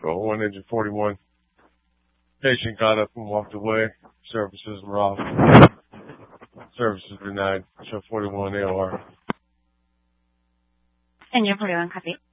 Go 1 engine 41. Patient got up and walked away. Services were off. Services denied. Show 41 AOR. Engine 41, copy.